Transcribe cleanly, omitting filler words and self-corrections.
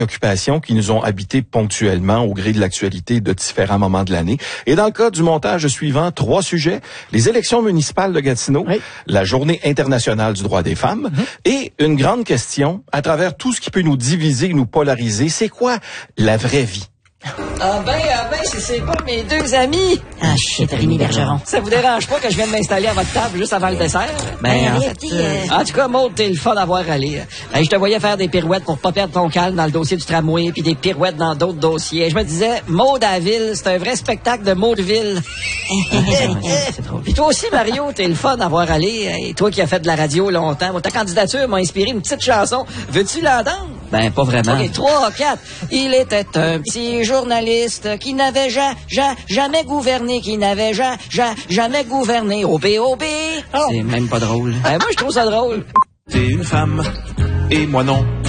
occupations qui nous ont habités ponctuellement au gré de l'actualité de différents moments de l'année. Et dans le cas du montage suivant, 3 sujets: les élections municipales de Gatineau, la Journée internationale du droit des femmes et une grande question à travers tout ce qui peut nous diviser, nous polariser. C'est quoi la vraie vie? Ah ben, c'est pas mes 2 amis. Ah, shit, Rémi Bergeron. Ça vous dérange pas que je vienne m'installer à votre table juste avant le dessert? Ben, En tout cas, Maud, t'es le fun à voir aller. Je te voyais faire des pirouettes pour pas perdre ton calme dans le dossier du tramway, puis des pirouettes dans d'autres dossiers. Je me disais, Maud à la ville, c'est un vrai spectacle de Maudeville. Puis toi aussi, Mario, t'es le fun à voir aller. Et toi qui as fait de la radio longtemps, ta candidature m'a inspiré une petite chanson. Veux-tu l'entendre? Ben, pas vraiment. OK, 3, 4. Il était un petit journaliste qui n'avait jamais gouverné, jamais gouverné. OB. C'est même pas drôle. Moi, je trouve ça drôle. T'es une femme, et moi non.